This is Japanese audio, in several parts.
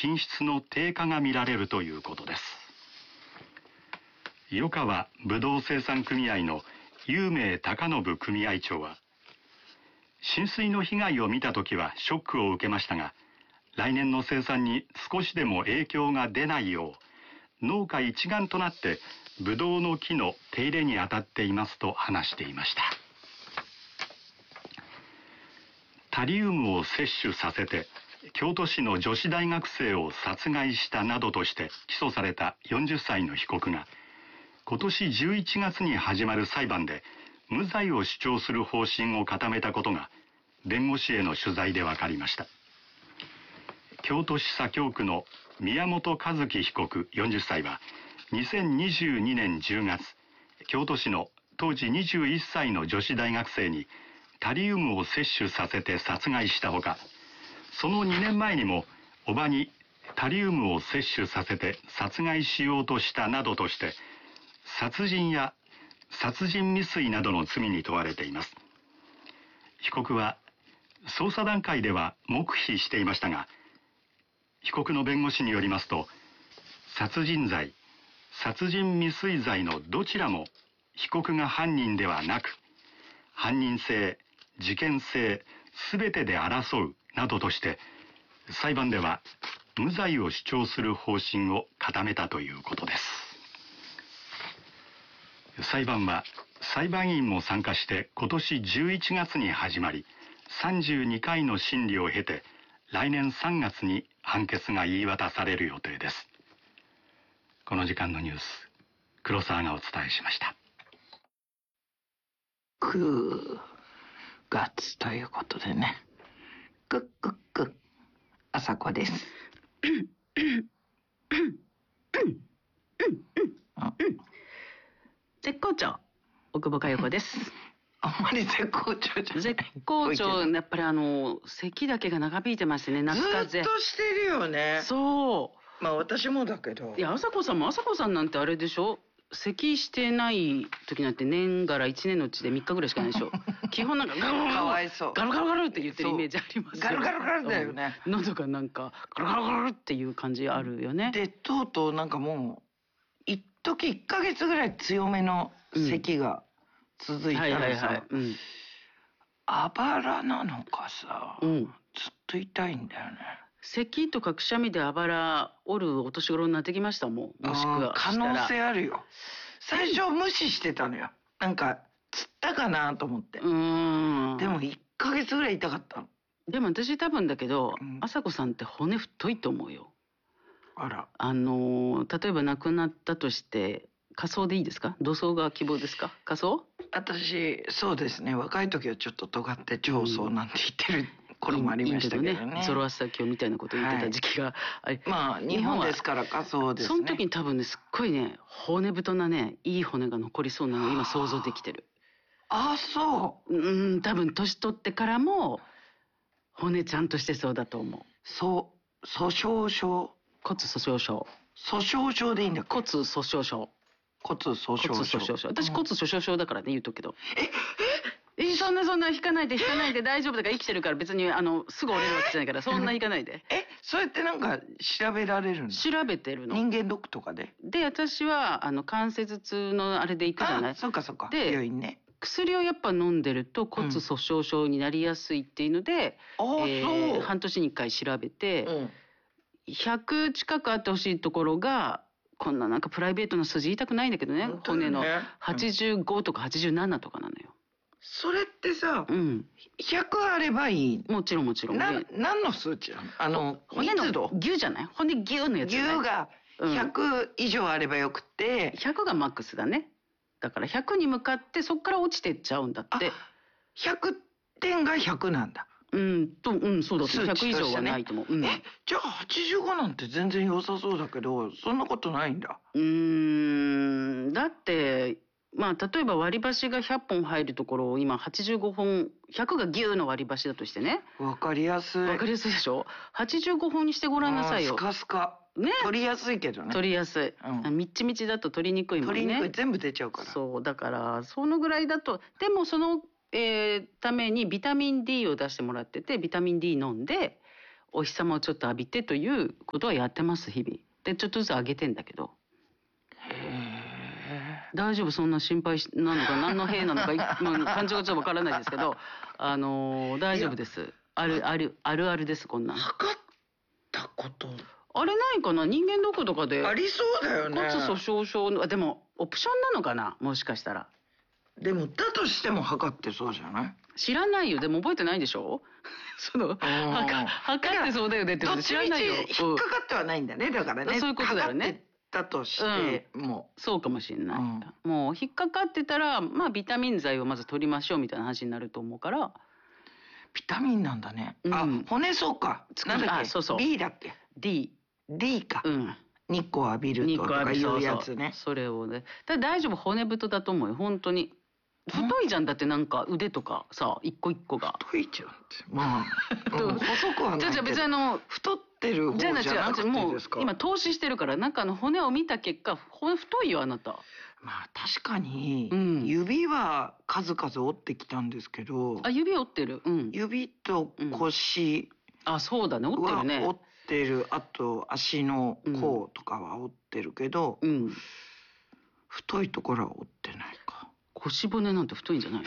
品質の低下が見られるということです。余川ぶどう生産組合の有名高信組合長は、浸水の被害を見たときはショックを受けましたが、来年の生産に少しでも影響が出ないよう、農家一丸となってぶどうの木の手入れに当たっていますと話していました。タリウムを摂取させて京都市の女子大学生を殺害したなどとして起訴された40歳の被告が、今年11月に始まる裁判で無罪を主張する方針を固めたことが弁護士への取材で分かりました。京都市左京区の宮本一希被告40歳は2022年10月、京都市の当時21歳の女子大学生にタリウムを摂取させて殺害したほか、その2年前にも叔母にタリウムを摂取させて殺害しようとしたなどとして殺人や殺人未遂などの罪に問われています。被告は捜査段階では黙秘していましたが、被告の弁護士によりますと、殺人罪、殺人未遂罪のどちらも被告が犯人ではなく、犯人性、事件性、すべてで争うなどとして、裁判では無罪を主張する方針を固めたということです。裁判は裁判員も参加して今年11月に始まり、32回の審理を経て、来年3月に判決が言い渡される予定です。この時間のニュース、黒沢がお伝えしました。 9月ということでね、朝子です。 絶好調、奥保佳代子です。 あんまり絶好調じゃない。 絶好調、やっぱり咳だけが長引いてますね、夏風邪。 ずっとしてるよね。 そう。 まあ私もだけど。 いや、朝子さんなんてあれでしょ、咳してない時なんて年がら1年のうちで3日ぐらいしかないでしょ。基本なんかガルガルかわいそう。 ガルガルガルって言ってるイメージありますよ。 ガルガルガルだよね。 喉がなんかガルガルガルっていう感じあるよね。 で、とうとうなんかもう一時1ヶ月ぐらい強めの咳が続いたらさ、あばらなのかさ、ずっと痛いんだよね。 咳とかくしゃみであばら折るお年頃になってきましたもん。もしくは可能性あるよ。最初無視してたのよ。なんかつったかなと思って。でも1ヶ月ぐらい痛かったの。 でも私多分だけど、朝子さんって骨太いと思うよ。 あら。 例えば亡くなったとして火葬でいいですか？土葬が希望ですか？火葬？ 私そうですね、若い時はちょっと尖って長葬なんて言ってる頃もありましたけどね。 ゾロアスター教みたいなことを言ってた時期が、 まあ日本ですから火葬ですね。 その時に多分ね、すっごいね、骨太なね、いい骨が残りそうなのを今想像できてる。 ああ、そう。 多分年取ってからも骨ちゃんとしてそうだと思う。 粗鬆症。 骨粗鬆症。 粗鬆症でいいんだ。 骨粗鬆症。 骨粗鬆症。 私骨粗鬆症だからね、言うとくけど。そんな引かないで大丈夫だから、生きてるから別にすぐ折れるわけじゃないから、そんな引かないで。 それってなんか調べられるの？ 調べてるの。 人間ドックとかで。 で、私は関節痛のあれで行くじゃない。 そうか。 で、 病院ね。 薬をやっぱ飲んでると骨粗鬆症になりやすいっていうので、半年に1回調べて、100近くあってほしいところが、こんななんかプライベートな数字言いたくないんだけどね、骨の85とか87とかなのよ。 それってさ、100あればいい。 もちろん。 何の数値なの？ 骨の牛じゃない？骨牛のやつじゃない？ 牛が100以上あればよくて、 100がマックスだね。だから100に向かってそこから落ちてっちゃうんだって。 100点が100なんだ。 そうだと。100以上はないと思う。 じゃあ85なんて全然良さそうだけど、そんなことないんだ。 だってまあ例えば割り箸が100本入るところを今85本、100が牛の割り箸だとしてね。 わかりやすいでしょ。85本にしてごらんなさいよ。 スカスカ。ね。取りやすいけどね。 取りやすい。みっちみちだと取りにくいもんね。 取りにくい、全部出ちゃうから。 そう、だからそのぐらいだと、でもそのためにビタミン D を出してもらってて、ビタミン D 飲んでお日様をちょっと浴びてということはやってます日々で、ちょっとずつ上げてんだけど。大丈夫、そんな心配なのか何の兵なのか感情がちょっとわからないですけど大丈夫です。あるあるです。こんな測ったことあれないかな、人間ドックとかで。 ありそうだよね。 骨粗しょう症のでもオプションなのかな、もしかしたら。 でもだとしても測ってそうじゃない？ 知らないよ。でも覚えてないでしょその測ってそうだよねって知らないよ。 引っかかってはないんだね。だからね、 そういうことだよね。 だとしても、 そうかもしれない、もう引っかかってたらビタミン剤をまず取りましょうみたいな話になると思うから。 ビタミンなんだね。骨そうか。なんだっけ？ そうそう B だっけ？ D か。日光浴びるとかいうやつね。 それをね。ただ大丈夫、骨太だと思うよ本当に。太いじゃんだって、なんか腕とかさ一個一個が太いじゃんって。細くはないけど。 じゃあ別に太ってる方じゃなくてもうですか？ 今投資してるから、なんか骨を見た結果骨太いよあなた。 確かに指は数々折ってきたんですけど。 指折ってる。 指と腰そうだね、折ってるね。 折ってる。あと足の甲とかは折ってるけど、太いところは折ってないか。 腰骨なんて太いんじゃないの？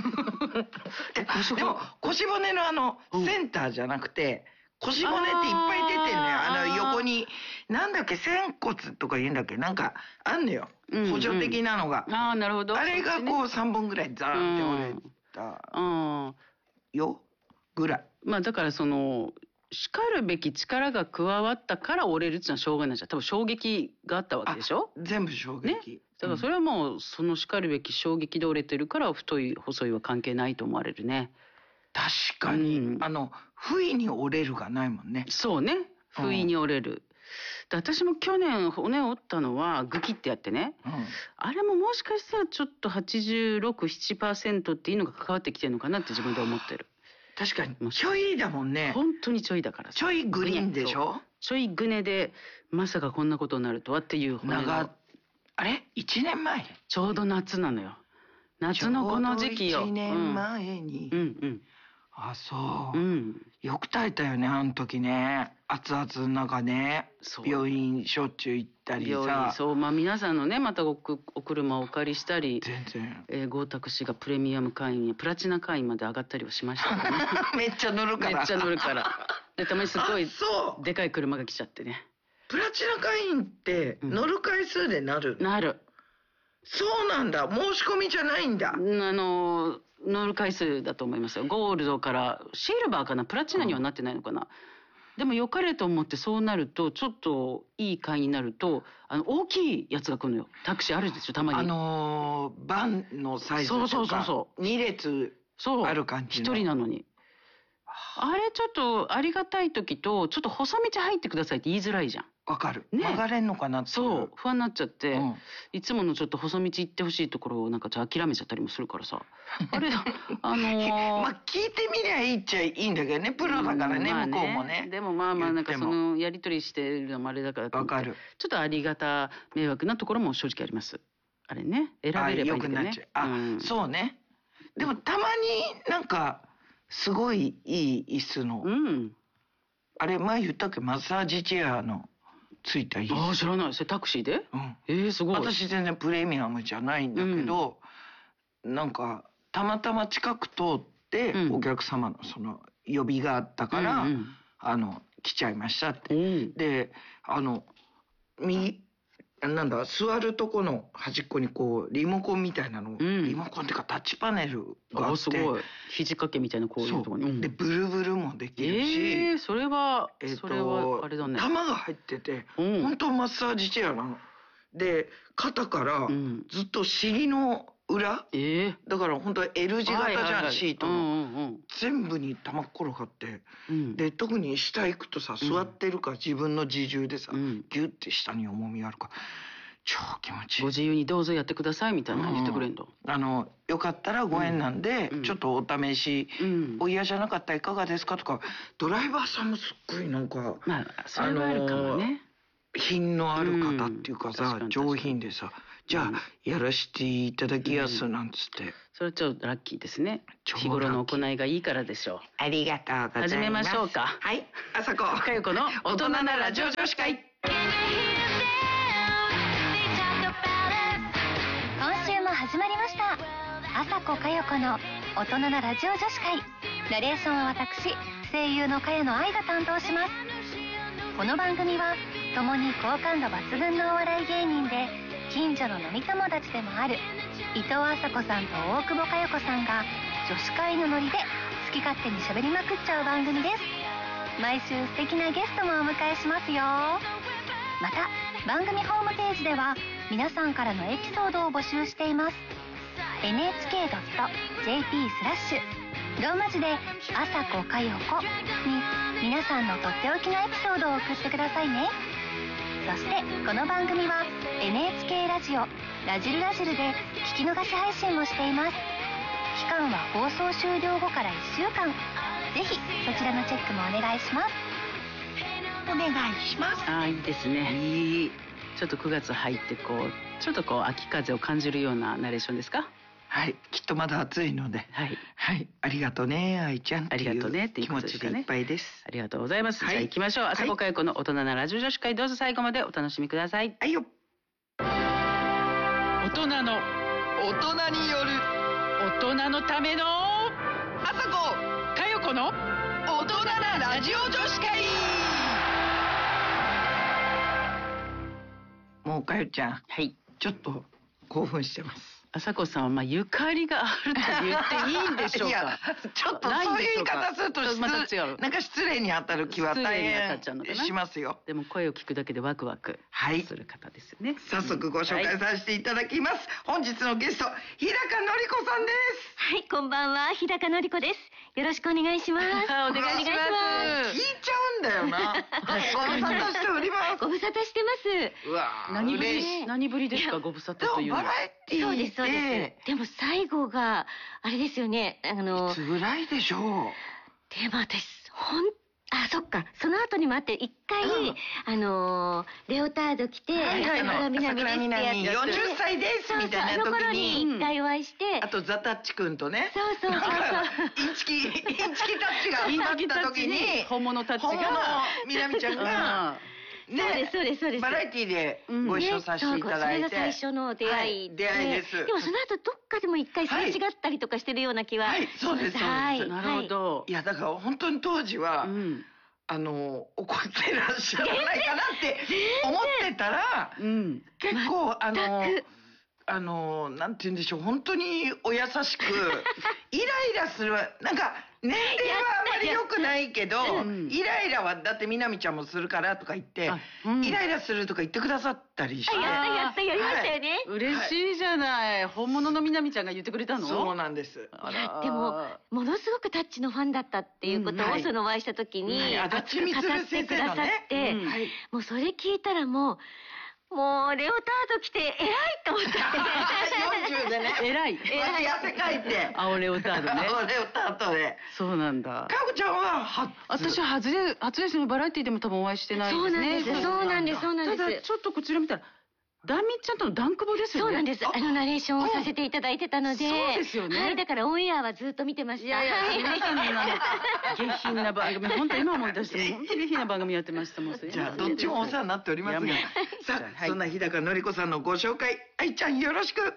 でも腰骨のセンターじゃなくて、腰骨っていっぱい出てんのよ。横になんだっけ、仙骨とか言うんだっけ、なんかあんのよ、補助的なのが。 なるほど。 あれがこう3本ぐらいザーンって折れたよぐらい。 だからそのしかるべき力が加わったから折れるっていうのはしょうがないじゃん。多分衝撃があったわけでしょ。 全部衝撃。 だからそれはもうそのしかるべき衝撃で折れてるから太い細いは関係ないと思われるね。 確かに、不意に折れるがないもんね。 そうね、不意に折れる。私も去年骨を折ったのはグキってやってね、あれももしかしたらちょっと 86-7% っていうのが関わってきてるのかなって自分で思ってる。 確かにちょいだもんね。 本当にちょいだから。 ちょいグリーンでしょ。 ちょいグネでまさかこんなことになるとはっていう骨が。 あれ1年前ちょうど夏なのよ。夏のこの時期よ。 1年前に。そう。よく耐えたよねあの時ね。熱々の中ね。病院しょっちゅう行ったりさ。 そう、皆さんのねまたお車をお借りしたり。 全然。 ゴータクシーがプレミアム会員プラチナ会員まで上がったりはしましたね。 めっちゃ乗るから。 めっちゃ乗るから。でたまにすごいでかい車が来ちゃってね。 プラチナ会員って乗る回数でなる？ なる。 そうなんだ。申し込みじゃないんだ。 乗る回数だと思いますよ。ゴールドからシルバーかな、プラチナにはなってないのかな。でも良かれと思ってそうなるとちょっといい会になると大きいやつが来るのよ。タクシーあるでしょたまに。 バンのサイズとか。そう2列ある感じの。 1人なのに。あれちょっとありがたい時とちょっと細道入ってくださいって言いづらいじゃん。 わかる。曲がれんのかなって。 そう不安になっちゃって、いつものちょっと細道行ってほしいところをなんか諦めちゃったりもするからさ。あれ聞いてみりゃいいっちゃいいんだけどね、プロだからね、向こうもね。 でもなんかそのやり取りしてるのもあれだからわかる。 ちょっとありがた迷惑なところも正直あります。あれね、選べればいいんだよね。 そうね。でもたまになんかすごいいい椅子の、あれ前言ったっけ、マッサージチェアのついた椅子。 知らない。それタクシーで？すごい。 私全然プレミアムじゃないんだけど、なんかたまたま近く通ってお客様のその呼びがあったから、来ちゃいましたって。でなんだ、座るとこの端っこにこうリモコンみたいなの、リモコンっていうかタッチパネルがあって、 すごい肘掛けみたいなこういうとこに。 でブルブルもできるし、 それはあれだね。 玉が入ってて、本当マッサージチェアなの。で肩からずっと尻の裏、だから本当は L 字型じゃん、シートの全部に玉転がって、で特に下行くとさ、座ってるから自分の自重でさ、ギュッて下に重みがあるから超気持ちいい。 ご自由にどうぞやってくださいみたいな言ってくれんの。 よかったらご縁なんでちょっとお試し、お嫌じゃなかったらいかがですかとか、ドライバーさんもすっごいなんかそれはあるかもね。 品のある方っていうかさ、上品でさ、 じゃあやらしていただきやすなんつって、 それちょっとラッキーですね。日頃の行いがいいからでしょう。 ありがとうございます。 始めましょうか。 はい、あさこかよこの大人なラジオ女子会。 今週も始まりました。あさこかよこの大人なラジオ女子会。ナレーションは私、声優の茅野愛が担当します。この番組は共に好感度抜群のお笑い芸人で近所の飲み友達でもある伊藤麻子さんと大久保佳代子さんが女子会のノリで好き勝手に喋りまくっちゃう番組です。毎週素敵なゲストもお迎えしますよ。また番組ホームページでは皆さんからのエピソードを募集しています。 nhk.jp/ ローマ字であさこかよこに皆さんのとっておきのエピソードを送ってくださいね。そしてこの番組は NHK ラジオラジルラジルで聞き逃し配信もしています。期間は放送終了後から1週間。ぜひそちらのチェックもお願いします。 お願いします。 いいですね。ちょっと9月入ってちょっと秋風を感じるようなナレーションですか？ はい、きっとまだ暑いので、はい、ありがとうね愛ちゃんっていう気持ちでいっぱいです。 ありがとうございます。じゃあ行きましょう。あさこかよこの大人なラジオ女子会、どうぞ最後までお楽しみください。 はいよ。 大人の大人による大人のためのあさこかよこの大人なラジオ女子会。もうかよちゃん、ちょっと興奮してます。 あさこさんはゆかりがあると言っていいんでしょうか？ いやちょっとそういう言い方するとなんか失礼に当たる気は大変しますよ。 でも声を聞くだけでワクワクする方ですよね。 早速ご紹介させていただきます。本日のゲスト日高のり子さんです。 はい、こんばんは、日高のり子です。よろしくお願いします。お願いします。 聞いちゃうんだよな。ご無沙汰しております。 ご無沙汰してます。 うわ、 何ぶりですか？ご無沙汰というのは。 そうですそうです。でも最後があれですよね。 いつぐらいでしょう。 でも私そっか、その後にもあって一回レオタード着て朝倉みなみ40歳ですみたいな時に一回お会いして、 あとザタッチくんとね、 そうインチキタッチがあった時に本物タッチがみなみちゃんがそうですバラエティでご一緒させていただいて、 それが最初の出会いです。 でもその後どっかでも一回すれ違ったりとかしてるような気は。 そうです。 なるほど。 いやだから本当に当時は怒ってらっしゃらないかなって思ってたら、結構なんて言うんでしょう、本当にお優しくイライラする、なんか年齢はあまり良くないけど、イライラはだってみなみちゃんもするからとか言って、イライラするとか言ってくださったりして、 やりましたよね。 嬉しいじゃない。本物のみなみちゃんが言ってくれたの？ そうなんです。 でもものすごくタッチのファンだったっていうことをそのお会いした時に足立みつる先生のね、 もうそれ聞いたらもうレオタード着て偉いと思って。 40でね。 偉い。 汗かいて。 青レオタードね。 青レオタードで。 そうなんだ。 かよこちゃんは私初ですね。バラエティでも多分お会いしてないですね。 そうなんです。 ただちょっとこちら見たらダンミちゃんとのダンクボですよね。 そうなんです。ナレーションをさせていただいてたので。 そうですよね。 はい、だからオンエアはずっと見てました。 皆さんの下品な番組、本当今思い出して本当に下品な番組やってましたもん。 じゃあどっちもお世話になっておりますが、さあそんな日高のり子さんのご紹介、愛ちゃんよろしく。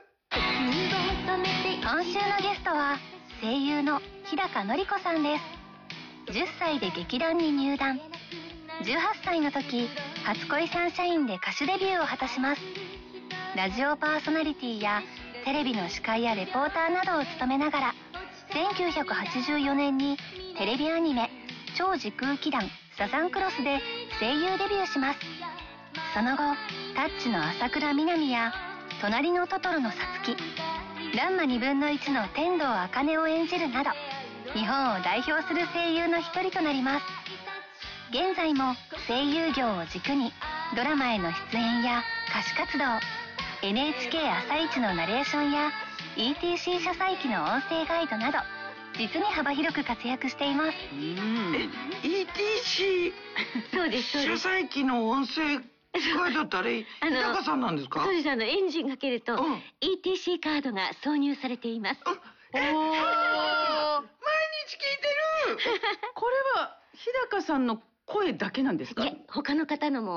今週のゲストは声優の日高のり子さんです。10歳で劇団に入団。18歳の時、初恋サンシャインで歌手デビューを果たします。ラジオパーソナリティやテレビの司会やレポーターなどを務めながら、1984年にテレビアニメ「超時空機団サザンクロス」で声優デビューします。その後、タッチの朝倉みなみや隣のトトロのさつき、ランマ2分の1の天童茜を演じるなど、日本を代表する声優の一人となります。現在も声優業を軸にドラマへの出演や歌手活動、 NHK 朝一のナレーションや ETC 書斎機の音声ガイドなど、実に幅広く活躍しています。 ETC そうです書斎機の音声これだったら日高さんなんですか？ そうです。エンジンかけると ETC カードが挿入されています。 毎日聞いてる。 これは日高さんの声だけなんですか？ いえ、他の方のも